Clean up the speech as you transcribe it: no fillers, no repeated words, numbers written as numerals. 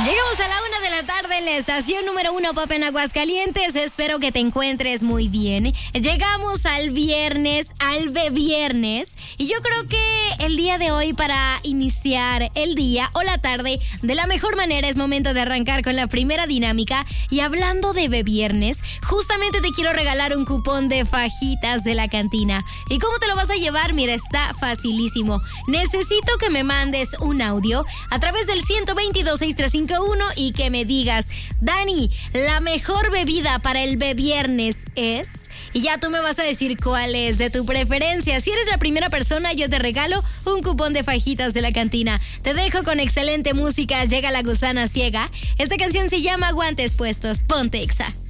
Llegamos a la 1 de la tarde en la estación número 1 Pop en Aguascalientes. Espero que te encuentres muy bien. Llegamos al viernes, al viernes. Y yo creo que el día de hoy, para iniciar el día o la tarde de la mejor manera, es momento de arrancar con la primera dinámica. Y hablando de viernes, justamente te quiero regalar un cupón de fajitas de la cantina. ¿Y cómo te lo vas a llevar? Mira, está facilísimo. Necesito que me mandes un audio a través del 122-6351 y que me digas: Dani, la mejor bebida para el viernes es... Y ya tú me vas a decir cuál es de tu preferencia. Si eres la primera persona, yo te regalo un cupón de fajitas de la cantina. Te dejo con excelente música. Llega la gusana ciega. Esta canción se llama Guantes Puestos. Ponte Exa.